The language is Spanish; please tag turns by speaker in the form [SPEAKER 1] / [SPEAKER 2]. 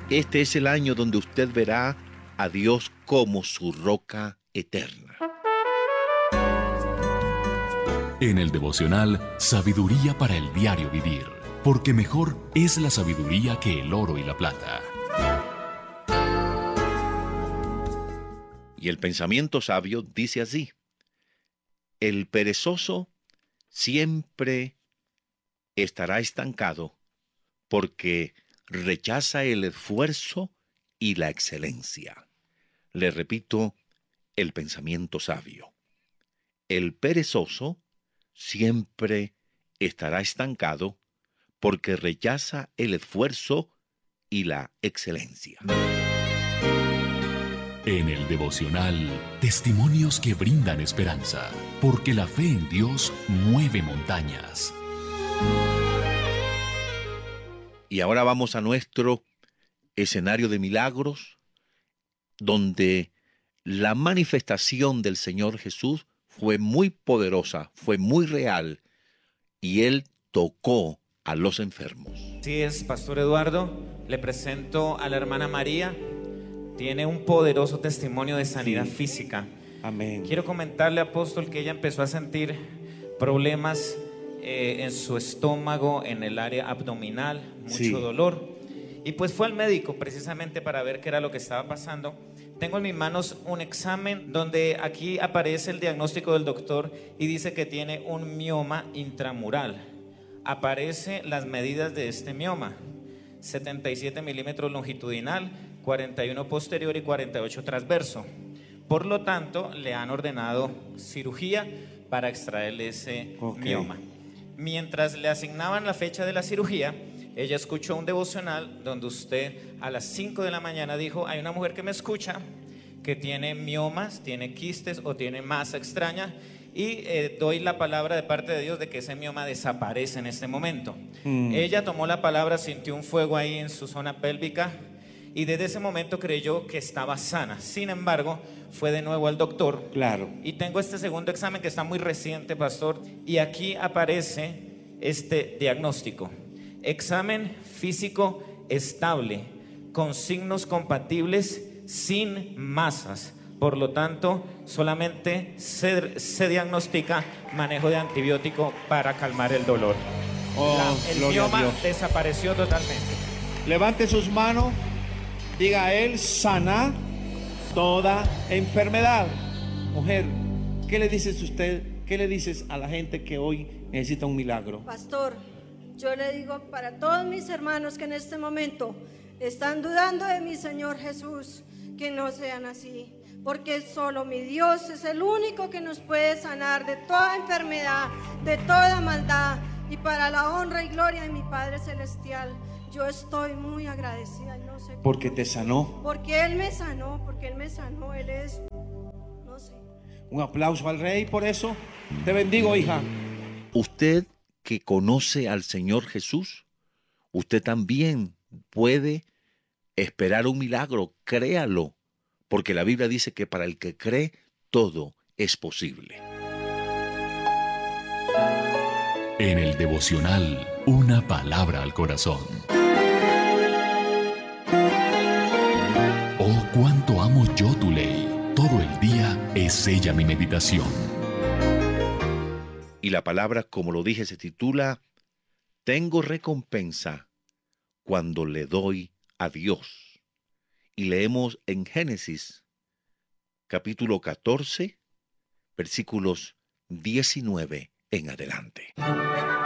[SPEAKER 1] Este es el año donde usted verá a Dios como su roca eterna.
[SPEAKER 2] En el devocional, sabiduría para el diario vivir, porque mejor es la sabiduría que el oro y la plata.
[SPEAKER 1] Y el pensamiento sabio dice así: el perezoso siempre estará estancado porque rechaza el esfuerzo y la excelencia. Le repito el pensamiento sabio: el perezoso siempre estará estancado porque rechaza el esfuerzo y la excelencia.
[SPEAKER 2] En el devocional, testimonios que brindan esperanza, porque la fe en Dios mueve montañas.
[SPEAKER 1] Y ahora vamos a nuestro escenario de milagros, donde la manifestación del Señor Jesús fue muy poderosa, fue muy real, y Él tocó a los enfermos.
[SPEAKER 3] Así es, Pastor Eduardo. Le presento a la hermana María. Tiene un poderoso testimonio de sanidad física.
[SPEAKER 4] Amén.
[SPEAKER 3] Quiero comentarle, apóstol, que ella empezó a sentir problemas en su estómago, en el área abdominal, mucho dolor. Y pues fue al médico precisamente para ver qué era lo que estaba pasando. Tengo en mis manos un examen donde aquí aparece el diagnóstico del doctor y dice que tiene un mioma intramural. Aparece las medidas de este mioma: 77 milímetros longitudinal, 41 posterior y 48 transverso. Por lo tanto, le han ordenado cirugía para extraerle ese mioma. Mientras le asignaban la fecha de la cirugía, ella escuchó un devocional donde usted a las 5 de la mañana dijo: hay una mujer que me escucha que tiene miomas, tiene quistes o tiene masa extraña, y doy la palabra de parte de Dios de que ese mioma desaparece en este momento. Ella tomó la palabra, sintió un fuego ahí en su zona pélvica y desde ese momento creyó que estaba sana. Sin embargo, fue de nuevo al doctor.
[SPEAKER 4] Claro.
[SPEAKER 3] Y tengo este segundo examen que está muy reciente, pastor, y aquí aparece este diagnóstico: examen físico estable, con signos compatibles, sin masas. Por lo tanto, solamente se diagnostica manejo de antibiótico para calmar el dolor. El mioma desapareció totalmente.
[SPEAKER 4] Levante sus manos, diga a él: sana toda enfermedad. Mujer, ¿qué le dices usted? ¿Qué le dices a la gente que hoy necesita un milagro?
[SPEAKER 5] Pastor, yo le digo para todos mis hermanos que en este momento están dudando de mi Señor Jesús, que no sean así, porque solo mi Dios es el único que nos puede sanar de toda enfermedad, de toda maldad, y para la honra y gloria de mi Padre Celestial. Yo estoy muy agradecida, no sé.
[SPEAKER 4] Porque te sanó.
[SPEAKER 5] Porque Él me sanó, Él es, no sé.
[SPEAKER 4] Un aplauso al Rey por eso. Te bendigo, hija.
[SPEAKER 1] Usted que conoce al Señor Jesús, usted también puede esperar un milagro, créalo, porque la Biblia dice que para el que cree, todo es posible.
[SPEAKER 2] En el devocional, una palabra al corazón. Oh, cuánto amo yo tu ley. Todo el día es ella mi meditación.
[SPEAKER 1] Y la palabra, como lo dije, se titula: Tengo recompensa cuando le doy a Dios. Y leemos en Génesis, capítulo 14, versículos 19 en adelante.